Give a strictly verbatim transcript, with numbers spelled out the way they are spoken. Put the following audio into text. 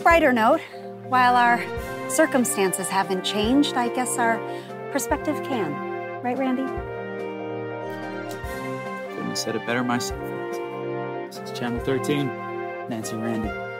brighter note, while our circumstances haven't changed, I guess our perspective can. Right, Randy? Couldn't have said it better myself. This is Channel thirteen, Nancy Randy.